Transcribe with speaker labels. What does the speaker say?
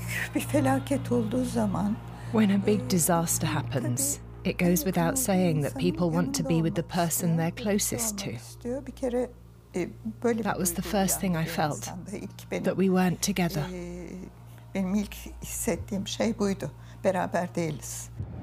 Speaker 1: bir felaket olduğu zaman
Speaker 2: When a big disaster happens, it goes without saying that people want to be with the person they're closest to.
Speaker 1: Bir kere böyle
Speaker 2: That was the first thing I felt,
Speaker 1: that
Speaker 2: that we weren't together.
Speaker 1: Benim ilk hissettiğim şey buydu. Beraber değiliz.